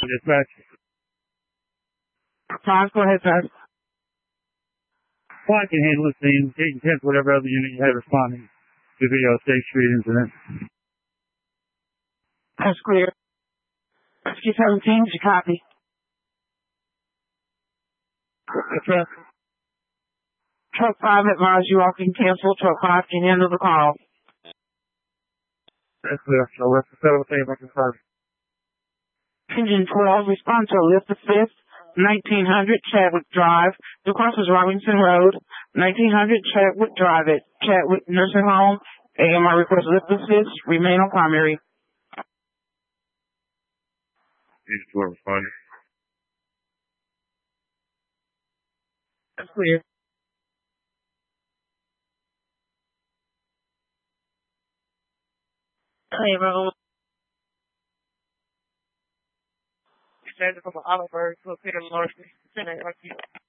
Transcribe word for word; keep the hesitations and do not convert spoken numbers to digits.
Dispatch. Five, go ahead, sir. Well, I can handle the scene. Eight and ten, whatever other unit you have responding to video State Street incident. That's clear. Rescue seventeen, did you copy? Truck. Truck five advised you all can cancel. Truck five can handle the call. That's clear. So let's settle the table first. Engine twelve, respond to Alyssa fifth, nineteen hundred Chadwick Drive. The crosses Robinson Road, nineteen hundred Chadwick Drive at Chadwick Nursing Home. A M I request Alyssa fifth, remain on primary. Engine twelve responding. That's clear. Clear. From Oliver to a Peter Larson Center, like you.